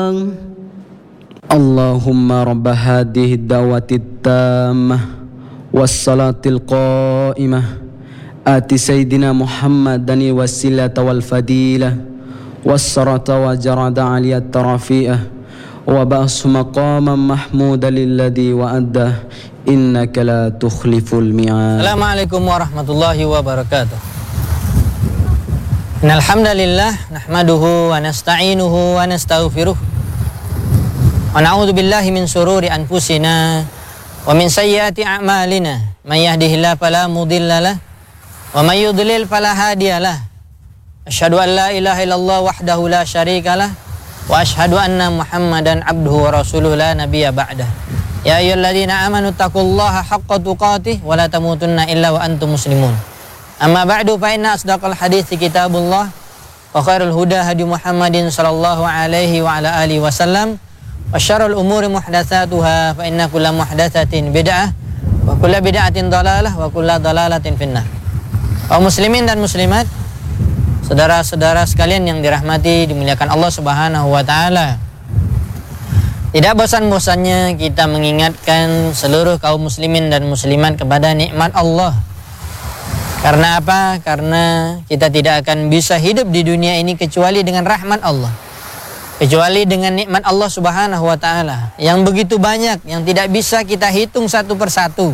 Allahumma rabba hadhihi ad-da'wati at-tammah was-salatil qa'imah ati sayyidina Muhammadan wasilata wal fadilah was-sarata wa jarada 'aliyat tarafi'ah wa ba'su maqaman mahmuda lilladhi wa'addah innaka la tukhliful mi'ad. Assalamualaikum warahmatullahi wabarakatuh. Innal hamdalillah nahmaduhu wa nasta'inuhu wa nastaghfiruh wa na'udzu billahi min shururi anfusina wa min sayyiati a'malina may yahdihillahu fala mudhillalah wa may yudlil fala hadiyalah. Asyhadu an la ilaha illallah wahdahu la syarikalah wa asyhadu anna Muhammadan abduhu wa rasuluhu la nabiyya ba'dah. Ya ayyuhalladzina amanu taqullaha haqqa tuqatih wa la tamutunna illa wa antum muslimun. Amma ba'du fa inna asdaqal hadithi kitabullah wa khairul huda hadi Muhammadin sallallahu alaihi wa ala alihi wasallam wa syarrul umuri muhdatsatuha fa inna kulla muhdatsatin bid'ah wa kulla bid'atin dhalalah wa kulla dhalalatin finnar. Kaum muslimin dan muslimat, saudara-saudara sekalian yang dirahmati dimuliakan Allah Subhanahu wa taala. Tidak bosan-bosannya kita mengingatkan seluruh kaum muslimin dan muslimat kepada nikmat Allah. Karena apa? Karena kita tidak akan bisa hidup di dunia ini kecuali dengan rahmat Allah. Kecuali dengan nikmat Allah Subhanahu wa taala yang begitu banyak, yang tidak bisa kita hitung satu persatu.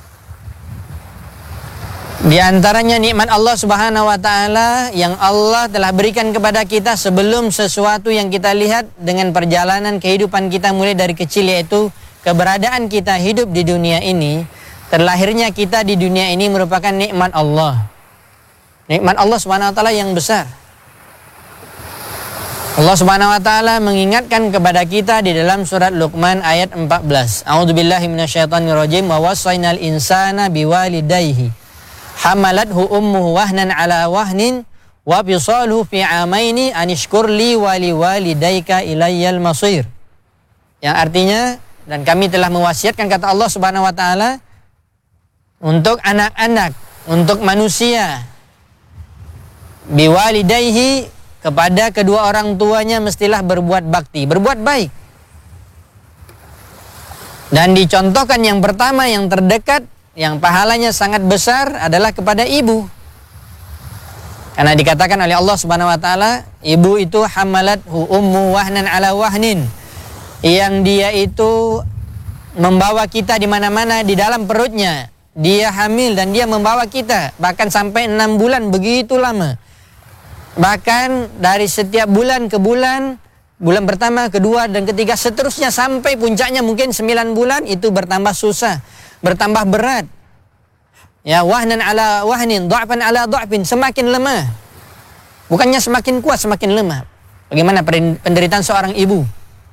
Di antaranya nikmat Allah Subhanahu wa taala yang Allah telah berikan kepada kita sebelum sesuatu yang kita lihat dengan perjalanan kehidupan kita mulai dari kecil, yaitu keberadaan kita hidup di dunia ini. Terlahirnya kita di dunia ini merupakan nikmat Allah. Nikmat Allah Subhanahu wa taala yang besar. Allah Subhanahu wa taala mengingatkan kepada kita di dalam surat Luqman ayat 14. A'udzubillahi minasyaitonirrajim wa wassaynal insana biwalidayhi hamalathu ummuhu wahnan ala wahnin wa fisaluhu fi amaini anishkur li wa liwalidayka ilayyal masir. Yang artinya, dan kami telah mewasiatkan, kata Allah Subhanahu wa taala, untuk anak-anak, untuk manusia, biwalidayhi, kepada kedua orang tuanya mestilah berbuat bakti, berbuat baik. Dan dicontohkan yang pertama, yang terdekat, yang pahalanya sangat besar adalah kepada ibu. Karena dikatakan oleh Allah Subhanahu wa taala, ibu itu hamalathu ummu wahnan ala wahnin, yang dia itu membawa kita di mana-mana di dalam perutnya. Dia hamil dan dia membawa kita bahkan sampai 6 bulan, begitu lama. Bahkan dari setiap bulan ke bulan, bulan pertama, kedua dan ketiga seterusnya sampai puncaknya mungkin 9 bulan, itu bertambah susah, bertambah berat. Ya, wahnan ala wahnin, dha'fan ala dha'fin, semakin lemah. Bukannya semakin kuat, semakin lemah. Bagaimana penderitaan seorang ibu?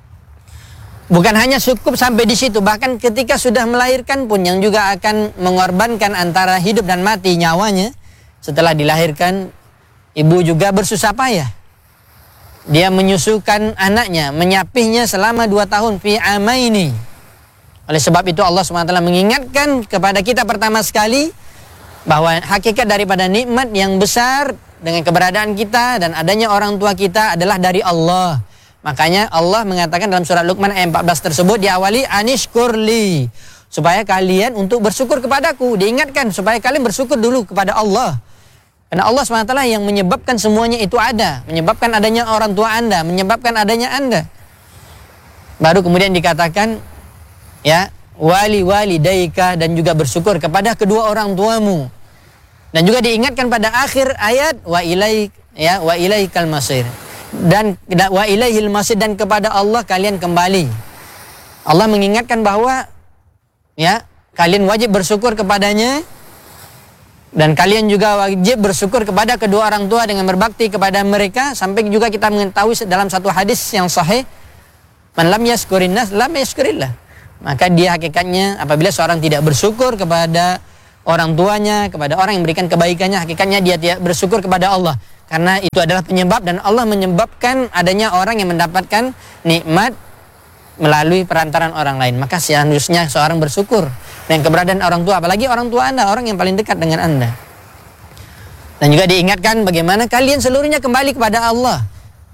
Bukan hanya cukup sampai di situ, bahkan ketika sudah melahirkan pun yang juga akan mengorbankan antara hidup dan mati nyawanya. Setelah dilahirkan, ibu juga bersusah payah. Dia menyusukan anaknya, menyapihnya selama 2 tahun, fi amaini. Oleh sebab itu Allah SWT mengingatkan kepada kita pertama sekali bahwa hakikat daripada nikmat yang besar dengan keberadaan kita dan adanya orang tua kita adalah dari Allah. Makanya Allah mengatakan dalam surat Luqman ayat 14 tersebut diawali anishkurli, supaya kalian untuk bersyukur kepadaku. Diingatkan supaya kalian bersyukur dulu kepada Allah. Karena Allah SWT yang menyebabkan semuanya itu ada, menyebabkan adanya orang tua Anda, menyebabkan adanya Anda. Baru kemudian dikatakan ya, walidaika, dan juga bersyukur kepada kedua orang tuamu. Dan juga diingatkan pada akhir ayat wa ilaikal masir. Dan wa ilaihil masir, dan kepada Allah kalian kembali. Allah mengingatkan bahwa ya, kalian wajib bersyukur kepadanya, dan kalian juga wajib bersyukur kepada kedua orang tua dengan berbakti kepada mereka. Sampai juga kita mengetahui dalam satu hadis yang sahih, man lam yaskurin nas lam yaskurillah. Maka dia hakikatnya apabila seorang tidak bersyukur kepada orang tuanya, kepada orang yang memberikan kebaikannya, hakikatnya dia tidak bersyukur kepada Allah. Karena itu adalah penyebab, dan Allah menyebabkan adanya orang yang mendapatkan nikmat melalui perantaran orang lain. Maka seharusnya seorang bersyukur dengan keberadaan orang tua, apalagi orang tua Anda, orang yang paling dekat dengan Anda. Dan juga diingatkan bagaimana kalian seluruhnya kembali kepada Allah.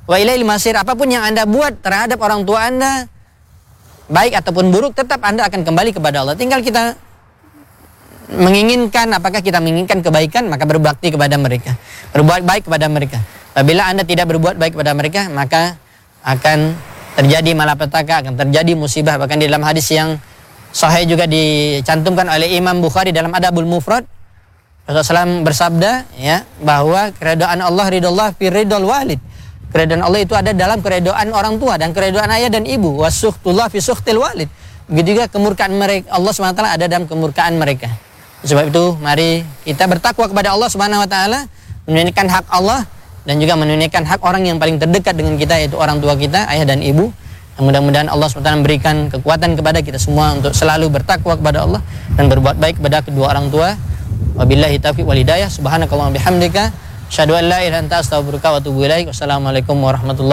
wa ilaihil masir. Apapun yang Anda buat terhadap orang tua Anda, baik ataupun buruk, tetap Anda akan kembali kepada Allah. Tinggal kita menginginkan, apakah kita menginginkan kebaikan, maka berbakti kepada mereka, berbuat baik kepada mereka. Apabila Anda tidak berbuat baik kepada mereka, maka akan terjadi malapetaka, akan terjadi musibah. Bahkan di dalam hadis yang sahih juga dicantumkan oleh Imam Bukhari dalam Adabul Mufrad, Rasulullah SAW bersabda, ya, bahwa keridhaan Allah ridullah fi ridul walid. Keridhaan Allah itu ada dalam keridhaan orang tua dan keridhaan ayah dan ibu. Wasuhtullah fi suhtil walid. Begitu juga kemurkaan mereka, Allah SWT ada dalam kemurkaan mereka. Sebab itu mari kita bertakwa kepada Allah SWT, menunaikan hak Allah dan juga menunaikan hak orang yang paling terdekat dengan kita, yaitu orang tua kita, ayah dan ibu. Mudah-mudahan Allah SWT memberikan kekuatan kepada kita semua untuk selalu bertakwa kepada Allah dan berbuat baik kepada kedua orang tua. Wabillahi taufiq wal hidayah. Subhanakallahumma bihamdika asyhadu an la ilaha illa anta astaghfiruka wa atubu ilaik. Wassalamualaikum warahmatullahi